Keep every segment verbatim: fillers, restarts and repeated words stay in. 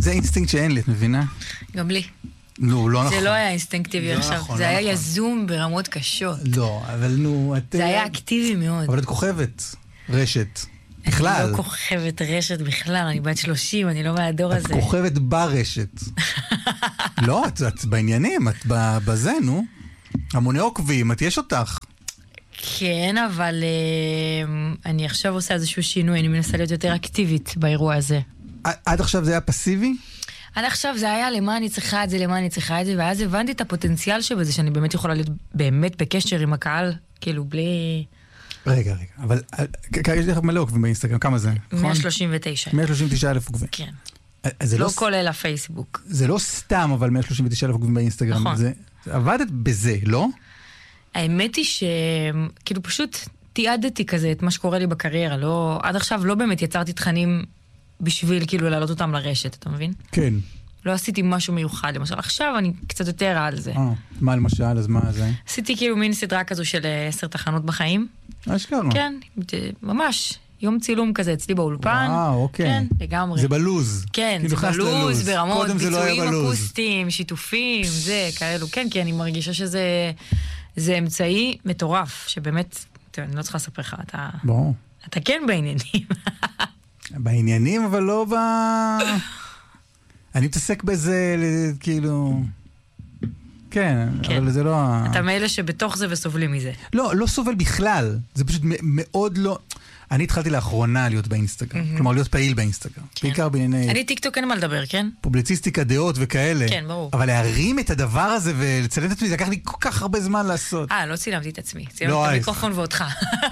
זה אינסטינקט שאין לי, את מבינה? גם לי. לא, לא נכון. זה לא היה אינסטינקטיבי עכשיו, זה היה יזום ברמות קשות. לא, אבל נו, את... זה היה אקטיבי מאוד. אבל את כוכבת רשת. בכלל. אני לא כוכבת רשת בכלל, אני בת שלושים, אני לא מהדור הזה. את כוכבת ברשת. לא, את בעניינים, את בזה, נו. המוני עוקבים, את יש אותך. כן, אבל אני עכשיו עושה איזשהו שינוי, אני מנסה להיות יותר אקטיבית באירוע הזה. עד עכשיו זה היה פסיבי? עד עכשיו זה היה למה אני צריכה את זה, למה אני צריכה את זה, ואז הבנתי את הפוטנציאל שבזה, שאני באמת יכולה להיות באמת בקשר עם הקהל, כאילו בלי... רגע, רגע, אבל יש לך מלא עוקבים באינסטגרם, כמה זה? מאה שלושים ותשע. מאה שלושים ותשע אלף עוקבים. כן. לא כולל הפייסבוק. זה לא סתם, אבל מאה שלושים ותשע אלף עוקבים באינסטגרם. נכון. עבדת בזה, לא? האמת היא שכאילו פשוט תיעדתי כזה את מה שקורה לי בקריירה, לא, עד עכשיו לא באמת יצרתי תכנים בשביל כאילו להעלות אותם לרשת, אתה מבין? כן. לא עשיתי משהו מיוחד, למשל עכשיו אני קצת יותר על זה. אה, מה למשל, אז מה זה? עשיתי כאילו מין סדרה כזו של עשר תחנות בחיים. אשכרה. כן, ממש. יום צילום כזה אצלי באולפן. וואו, אוקיי. כן, לגמרי. זה בלוז. כן, זה בלוז, ברמות, ביצועים אקוסטיים, שיתופים, זה, כאלו. כן, כי אני מרגישה שזה זה אמצעי מטורף, שבאמת, תראה, אני לא צריכה לספר לך, אתה... ברור. אתה כן בעניינים. בעניינים, אבל לא ב... אני מתעסק בזה, כאילו... כן, כן, אבל זה לא... אתה מאלה שבתוך זה וסובלים מזה. לא, לא סובל בכלל. זה פשוט מאוד לא... אני התחלתי לאחרונה להיות באינסטגרם. Mm-hmm. כלומר, להיות פעיל באינסטגרם. כן. בעיקר בענייני... אני טיקטוק אין מה לדבר, כן? פובליציסטיקה, דעות וכאלה. כן, ברור. אבל להרים את הדבר הזה ולצלם את עצמי, זה לקח לי כל כך הרבה זמן לעשות. אה, לא צילמתי את עצמי. צילמתי את המיקרופון ואותך.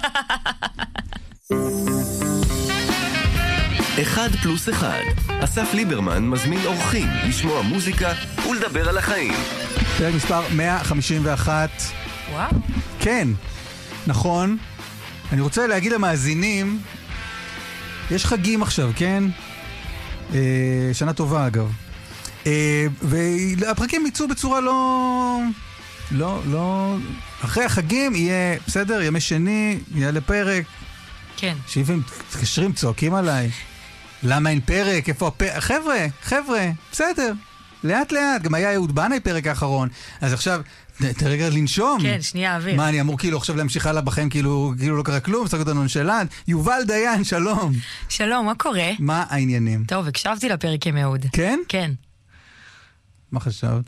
אחד פלוס אחד. אסף ליברמן מזמין אורחים לשמוע מוזיקה ולדבר על החיים. פרק מספר מאה חמישים ואחת. וואו. כן, נכון. אני רוצה להגיד למאזינים, יש חגים עכשיו, כן? אה, שנה טובה אגב. אה, והפרקים יצאו בצורה לא... לא, לא... אחרי החגים יהיה, בסדר, ימי שני, יעלה פרק. כן. שאיפים תקשרים, צועקים עליי. למה אין פרק? איפה הפרק? חבר'ה, חבר'ה, בסדר. לאט לאט, גם היה יהוד בנאי פרק האחרון. אז עכשיו, תרגע לנשום. כן, שנייה אוויר. מה, אני אמור כאילו עכשיו להמשיך הלאה בחיים כאילו, כאילו לא קרה כלום, סתק אותנו נשלן. יובל דיין, שלום. שלום, מה קורה? מה העניינים? טוב, הקשבתי לפרק עם אהוד. כן? כן. מה חשבת?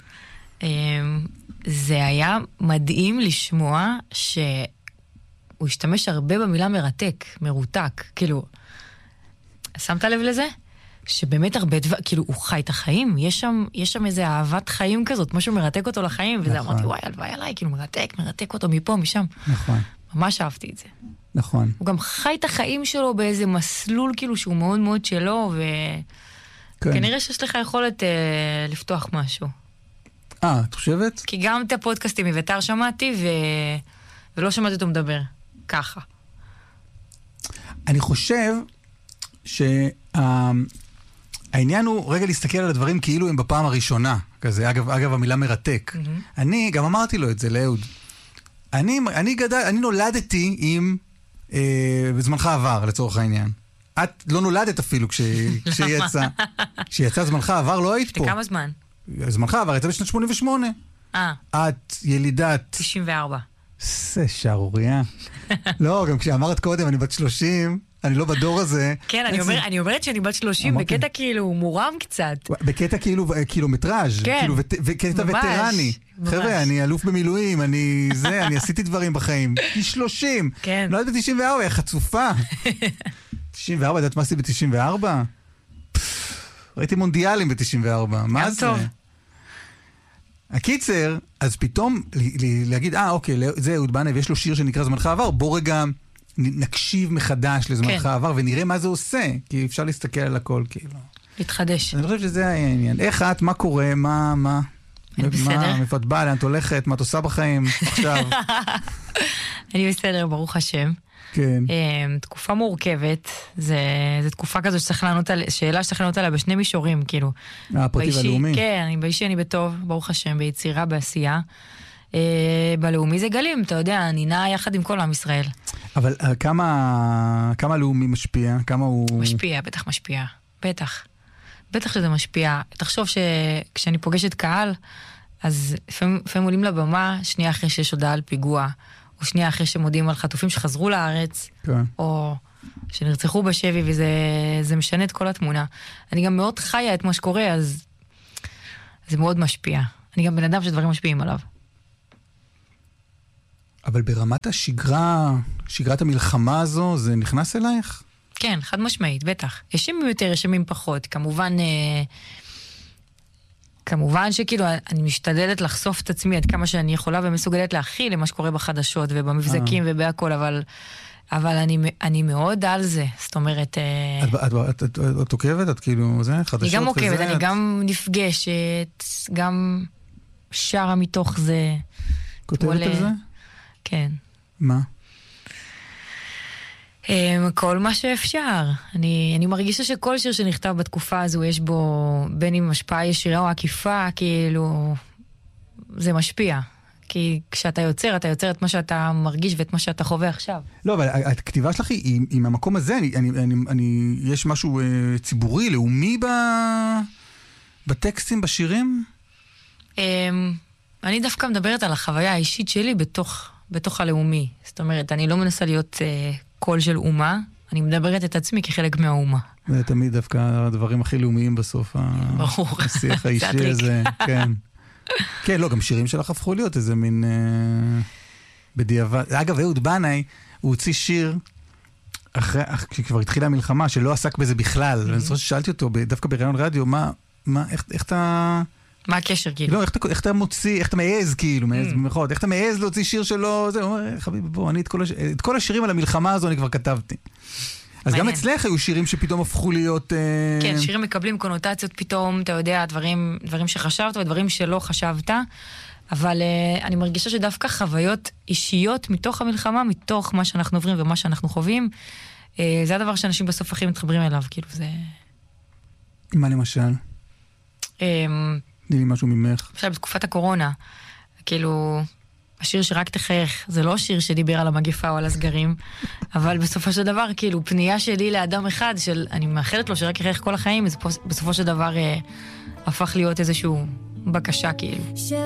זה היה מדהים לשמוע שהוא השתמש הרבה במילה מרתק, מרותק. כאילו, שמת לב לזה? שבאמת הרבה דבר, כאילו, הוא חי את החיים, יש שם, יש שם איזה אהבת חיים כזאת, משהו מרתק אותו לחיים, וזה נכון. אמרתי, וואי, הלוואי עליי, כאילו, מרתק, מרתק אותו מפה, משם. נכון. ממש אהבתי את זה. נכון. הוא גם חי את החיים שלו באיזה מסלול, כאילו, שהוא מאוד מאוד שלו, וכנראה שיש לך יכולת אה, לפתוח משהו. אה, את חושבת? כי גם את הפודקאסטים מביתר שמעתי, ו... ולא שמעתי אותו מדבר. ככה. אני חושב שה... העניין הוא רגע להסתכל על הדברים כאילו הם בפעם הראשונה, כזה, אגב, אגב המילה מרתק. Mm-hmm. אני, גם אמרתי לו את זה, לאהוד. אני, אני גדל, אני נולדתי עם, אה, בזמנך עבר, לצורך העניין. את לא נולדת אפילו כש, כשיצא. כשיצא זמנך עבר, לא היית פה. לכמה זמן? זמנך עבר, יצא בשנת שמונים ושמונה. אה. את ילידת... תשעים וארבע. זה שערוריה. לא, גם כשאמרת קודם, אני בת שלושים... אני לא בדור הזה. כן, אני, אומר, אני אומרת שאני בת שלושים, אמרתי... בקטע כאילו מורם קצת. בקטע כאילו קילומטראז', כן. כאילו וקטע וטרני. חבר'ה, אני אלוף במילואים, אני זה, אני עשיתי דברים בחיים. שלושים. כן. לא יודעת ב-תשעים וארבע, היא חצופה. תשעים וארבע, יודעת מה עשיתי ב-תשעים וארבע? ראיתי מונדיאלים ב-תשעים וארבע. מה זה? טוב. הקיצר, אז פתאום להגיד, אה, אוקיי, זה אהוד בנאי, ויש לו שיר שנקרא זמנך עבר, בוא רגע... נקשיב מחדש לזמנך כן. עבר, ונראה מה זה עושה, כי אפשר להסתכל על הכל, כאילו. להתחדש. אני חושב שזה העניין. איך את, מה קורה, מה, מה? אני בסדר. מה, מאיפה את באה, לאן את הולכת, מה את עושה בחיים, עכשיו? אני בסדר, ברוך השם. כן. תקופה מורכבת, זה, זה תקופה כזו שצריך לענות על, שאלה שצריך לענות עליה בשני מישורים, כאילו. הפרטי והלאומי. כן, אני באישי, אני בטוב, ברוך השם, ביצירה, בעשייה. בלאומי זה גלים, אתה יודע, אני נעה יחד עם כל עם ישראל. אבל כמה, כמה לאומי משפיע? כמה הוא... משפיע, בטח משפיע. בטח. בטח שזה משפיע. תחשוב שכשאני פוגשת קהל, אז לפעמים, לפעמים עולים לבמה, שנייה אחרי שיש הודעה על פיגוע, או שנייה אחרי שמודיעים על חטופים שחזרו לארץ, כן. או שנרצחו בשבי, וזה זה משנה את כל התמונה. אני גם מאוד חיה את מה שקורה, אז זה מאוד משפיע. אני גם בן אדם שדברים משפיעים עליו. אבל ברמת השגרה, שגרת המלחמה הזו, זה נכנס אלייך? כן, חד משמעית, בטח. יש ימים יותר, יש ימים פחות. כמובן, אה, כמובן שכאילו, אני משתדלת לחשוף את עצמי עד כמה שאני יכולה, ומסוגלת להכיל למה שקורה בחדשות ובמבזקים ובהכל, אבל, אבל אני, אני מאוד על זה. זאת אומרת... אה, את, את, את, את, את עוקבת? את כאילו, זה, חדשות? אני גם עוקבת, אני את... גם נפגשת, גם שרה מתוך זה. כותבת עולה... על זה? כן. מה? כל מה שאפשר. אני, אני מרגישה שכל שיר שנכתב בתקופה הזו, יש בו בין אם השפעה ישירה או עקיפה, כאילו, זה משפיע. כי כשאתה יוצר, אתה יוצר את מה שאתה מרגיש ואת מה שאתה חווה עכשיו. לא, אבל הכתיבה שלך היא, היא מהמקום הזה, אני, אני, אני, אני, יש משהו אה, ציבורי, לאומי ב, בטקסטים, בשירים? אה, אני דווקא מדברת על החוויה האישית שלי בתוך, בתוך הלאומי. זאת אומרת, אני לא מנסה להיות אה, קול של אומה, אני מדברת את עצמי כחלק מהאומה. זה תמיד דווקא הדברים הכי לאומיים בסוף. ברור. השיח האישי הזה, כן. כן, לא, גם שירים שלך הפכו להיות איזה מין אה, בדיעבד. אגב, אהוד בנאי, הוא הוציא שיר, אחרי, כשכבר התחילה המלחמה, שלא עסק בזה בכלל. ואני זוכר ששאלתי אותו, דווקא בראיון רדיו, מה, מה, איך, איך אתה... מה הקשר, כאילו? לא, איך אתה, איך אתה מוציא, איך אתה מעז, כאילו, מעז במחאות, איך אתה מעז להוציא שיר שלו, זה, הוא אומר, חביבי, בוא, אני את כל, הש... את כל השירים על המלחמה הזו אני כבר כתבתי. אז גם אצלך היו שירים שפתאום הפכו להיות... כן, שירים מקבלים קונוטציות פתאום, אתה יודע, דברים, דברים שחשבת ודברים שלא חשבת, אבל uh, אני מרגישה שדווקא חוויות אישיות מתוך המלחמה, מתוך מה שאנחנו עוברים ומה שאנחנו חווים, uh, זה הדבר שאנשים בסוף הכי מתחברים אליו, כאילו זה... מה למשל? Um, תני לי משהו ממך. עכשיו, בתקופת הקורונה, כאילו... השיר שרק תחייך, זה לא שיר שדיבר על המגפה או על הסגרים, אבל בסופו של דבר, כאילו, פנייה שלי לאדם אחד, של, אני מאחלת לו שרק יחייך כל החיים, בסופו של דבר אה, הפך להיות איזשהו בקשה, כאילו.